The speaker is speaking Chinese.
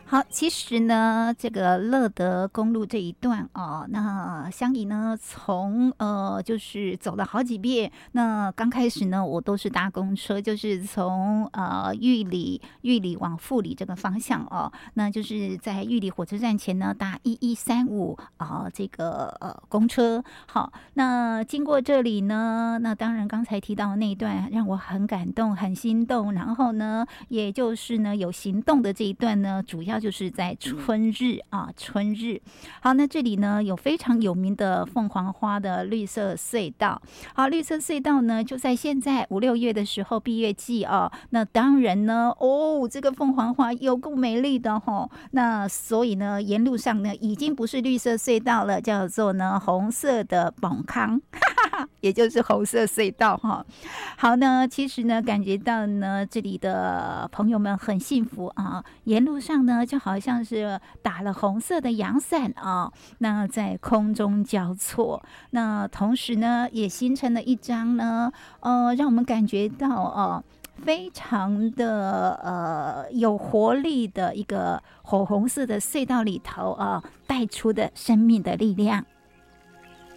好，其实呢，这个乐德公路这一段哦，那香怡呢，从就是走了好几遍。那刚开始呢，我都是搭公车，就是从玉里往富里这个方向哦，那就是在玉里火车站前呢搭1135这个公车。好，那经过这里呢，那当然刚才提到的那一段让我很感动、很心动，然后呢，也就是呢有行动的这一段呢，主要就是在春日啊，春日。好，那这里呢有非常有名的凤凰花的绿色隧道。好，绿色隧道呢就在现在5、6月的时候，毕业季啊。那当然呢，这个凤凰花有够美丽的哈。那所以呢，沿路上呢已经不是绿色隧道了，叫做呢红色的崩康。也就是红色隧道哈。好呢，其实呢，感觉到呢，这里的朋友们很幸福啊，沿路上呢，就好像是打了红色的阳伞啊，那在空中交错，那同时呢，也形成了一张呢，让我们感觉到非常的有活力的一个火红色的隧道里头啊，带出的生命的力量。